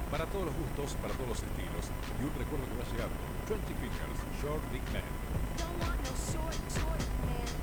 Para todos los gustos, para todos los estilos. Y un recuerdo que va a llegar. 20 Fingers, Short Dick Man. Don't want no short man.